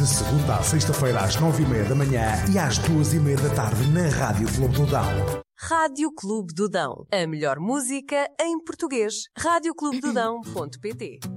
De segunda à sexta-feira às 9h30 da manhã e às 2h30 da tarde na Rádio Clube do Dão. Rádio Clube do Dão. A melhor música em português. radioclubedodão.pt